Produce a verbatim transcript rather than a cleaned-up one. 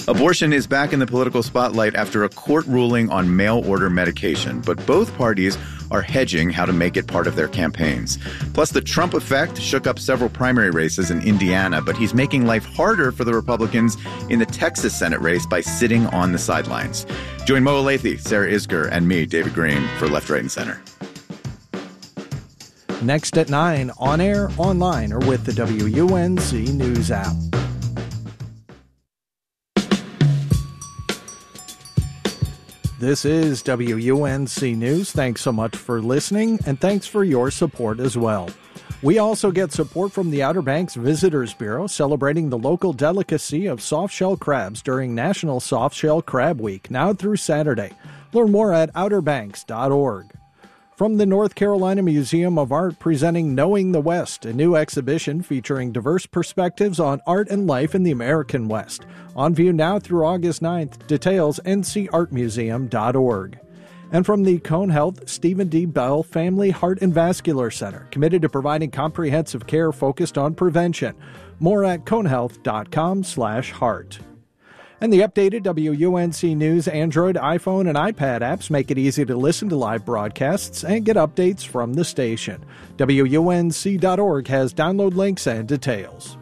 Abortion is back in the political spotlight after a court ruling on mail-order medication, but both parties are hedging how to make it part of their campaigns. Plus, the Trump effect shook up several primary races in Indiana, but he's making life harder for the Republicans in the Texas Senate race by sitting on the sidelines. Join Mo Elathi, Sarah Isgur, and me, David Green, for Left, Right, and Center. Next at nine, on air, online, or with the W U N C News app. This is W U N C News. Thanks so much for listening, and thanks for your support as well. We also get support from the Outer Banks Visitors Bureau, celebrating the local delicacy of soft-shell crabs during National Soft-Shell Crab Week, now through Saturday. Learn more at outer banks dot org. From the North Carolina Museum of Art, presenting Knowing the West, a new exhibition featuring diverse perspectives on art and life in the American West. On view now through August ninth. Details n c art museum dot org. And from the Cone Health Stephen D. Bell Family Heart and Vascular Center, committed to providing comprehensive care focused on prevention. More at conehealth dot com slash heart. And the updated W U N C News Android, iPhone, and iPad apps make it easy to listen to live broadcasts and get updates from the station. W U N C dot org has download links and details.